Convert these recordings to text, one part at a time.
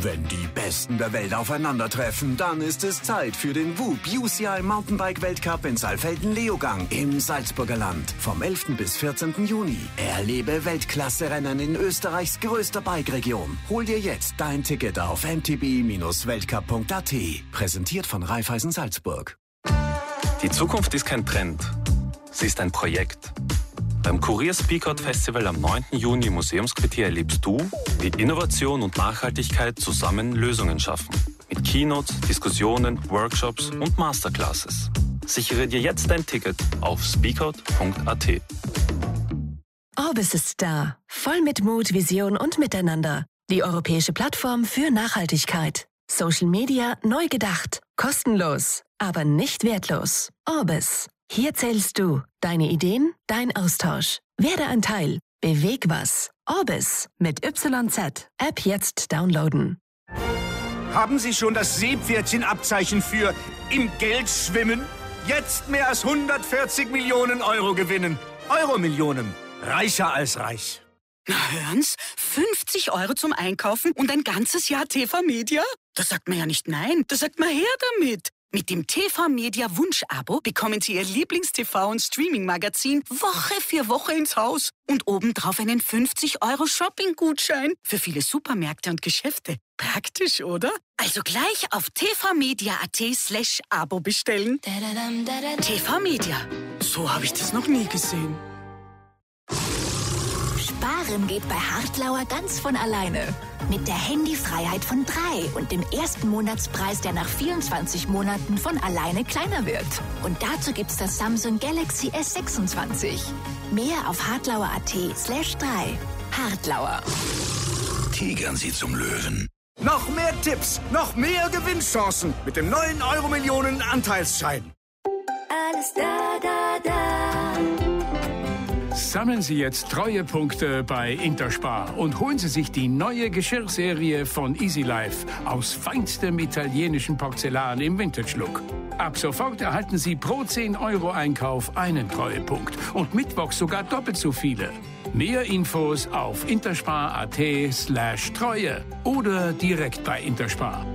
Wenn die Besten der Welt aufeinandertreffen, dann ist es Zeit für den WUP UCI Mountainbike Weltcup in Saalfelden-Leogang im Salzburger Land. Vom 11. bis 14. Juni. Erlebe Weltklasse-Rennen in Österreichs größter Bike-Region. Hol dir jetzt dein Ticket auf mtb-weltcup.at. Präsentiert von Raiffeisen Salzburg. Die Zukunft ist kein Trend. Sie ist ein Projekt. Beim Kurier Speakout Festival am 9. Juni im Museumsquartier erlebst du, wie Innovation und Nachhaltigkeit zusammen Lösungen schaffen. Mit Keynotes, Diskussionen, Workshops und Masterclasses. Sichere dir jetzt dein Ticket auf speakout.at. Orbis ist da. Voll mit Mut, Vision und Miteinander. Die europäische Plattform für Nachhaltigkeit. Social Media neu gedacht. Kostenlos, aber nicht wertlos. Orbis. Hier zählst du. Deine Ideen, dein Austausch. Werde ein Teil. Beweg was. Orbis mit YZ. App jetzt downloaden. Haben Sie schon das Seepferdchenabzeichen für im Geld schwimmen? Jetzt mehr als 140 Millionen Euro gewinnen. Euro-Millionen. Reicher als reich. Na hören's, 50 Euro zum Einkaufen und ein ganzes Jahr TV-Media? Da sagt man ja nicht nein, da sagt man her damit. Mit dem TV-Media-Wunsch-Abo bekommen Sie Ihr Lieblings-TV- und Streaming-Magazin Woche für Woche ins Haus. Und obendrauf einen 50 Euro Shopping-Gutschein für viele Supermärkte und Geschäfte. Praktisch, oder? Also gleich auf tvmedia.at/Abo bestellen. TV-Media. So habe ich das noch nie gesehen. Sparen geht bei Hartlauer ganz von alleine. Mit der Handyfreiheit von 3 und dem ersten Monatspreis, der nach 24 Monaten von alleine kleiner wird. Und dazu gibt's das Samsung Galaxy S26. Mehr auf hartlauer.at/3. Hartlauer. Tigern Sie zum Löwen. Noch mehr Tipps, noch mehr Gewinnchancen mit dem neuen Euro-Millionen-Anteilsschein. Alles da, da, da. Sammeln Sie jetzt Treuepunkte bei Interspar und holen Sie sich die neue Geschirrserie von Easy Life aus feinstem italienischen Porzellan im Vintage-Look. Ab sofort erhalten Sie pro 10 Euro Einkauf einen Treuepunkt und mittwochs sogar doppelt so viele. Mehr Infos auf interspar.at/Treue oder direkt bei Interspar.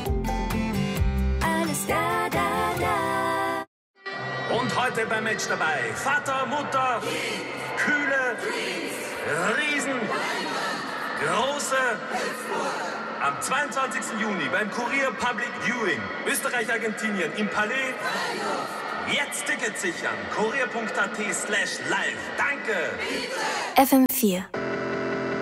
Alles da, da, da. Und heute beim Match dabei Vater, Mutter, Kühle, Riesen, Große. Am 22. Juni beim Kurier Public Viewing Österreich-Argentinien im Palais. Jetzt Tickets sichern. kurier.at/live. Danke. FM4